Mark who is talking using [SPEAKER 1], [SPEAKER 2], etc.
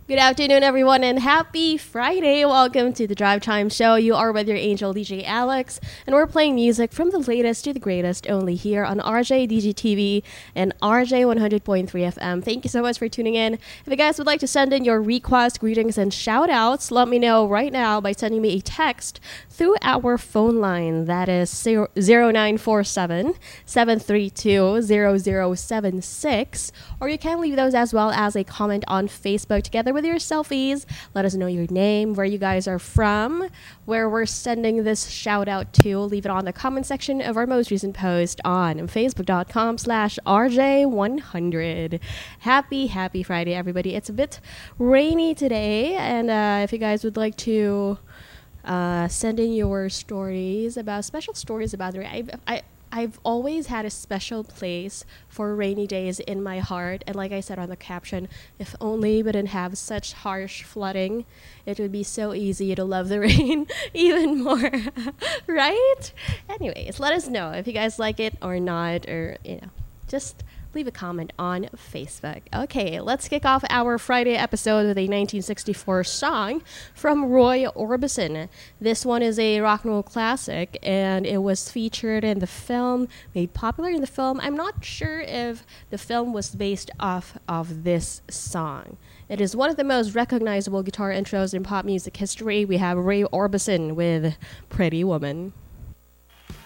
[SPEAKER 1] Good afternoon, everyone, and happy Friday. Welcome to the Drive Time Show. You are with your angel DJ Alex, and we're playing music from the latest to the greatest only here on RJ DGTV and RJ 100.3 FM. Thank you so much for tuning in. If you guys would like to send in your requests, greetings, and shout outs, let me know right now by sending me a text through our phone line. That is 0947 732 0076. Or you can leave those as well as a comment on Facebook together with your selfies. Let us know your name, where you guys are from, where we're sending this shout out to. Leave it on the comment section of our most recent post on facebook.com/RJ100. Happy Friday, everybody. It's a bit rainy today, and if you guys would like to send in your special stories about the rain. I've always had a special place for rainy days in my heart. And like I said on the caption, if only we didn't have such harsh flooding, it would be so easy to love the rain even more. Right? Anyways, let us know if you guys like it or not, or, just leave a comment on Facebook. Okay, let's kick off our Friday episode with a 1964 song from Roy Orbison. This one is a rock and roll classic, and it was featured in the film, made popular in the film. I'm not sure if the film was based off of this song. It is one of the most recognizable guitar intros in pop music history. We have Roy Orbison with Pretty Woman.